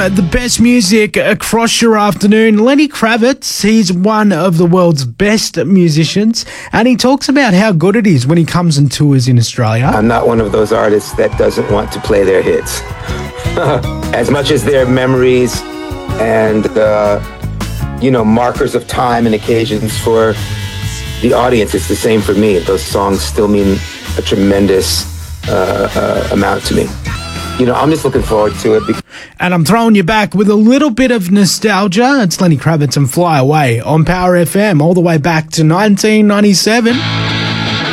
the best music across your afternoon. Lenny Kravitz, he's one of the world's best musicians, and he talks about how good it is when he comes and tours in Australia. I'm not one of those artists that doesn't want to play their hits. As much as their memories and, markers of time and occasions for the audience, it's the same for me. Those songs still mean a tremendous amount to me. I'm just looking forward to it. And I'm throwing you back with a little bit of nostalgia. It's Lenny Kravitz and Fly Away on Power FM all the way back to 1997.